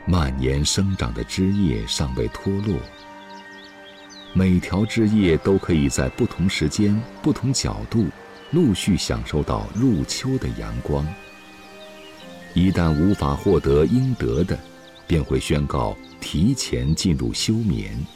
蔓延生长的枝叶尚未脱落，每条枝叶都可以在不同时间、不同角度，陆续享受到入秋的阳光。一旦无法获得应得的，便会宣告提前进入休眠。